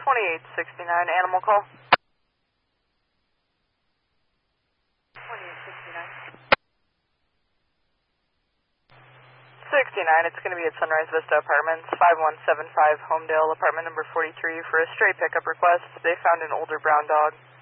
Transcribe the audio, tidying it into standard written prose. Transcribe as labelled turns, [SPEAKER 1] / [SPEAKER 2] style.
[SPEAKER 1] 2869, animal call. 69, it's going to be at Sunrise Vista Apartments, 5175 Homedale, apartment number 43, for a stray pickup request. They found an older brown dog.